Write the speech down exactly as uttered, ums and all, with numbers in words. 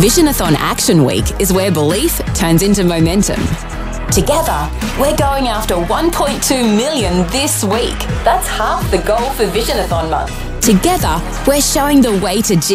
Visionathon Action Week is where belief turns into momentum. Together, we're going after one point two million this week. That's half the goal for Visionathon month. Together, we're showing the way to G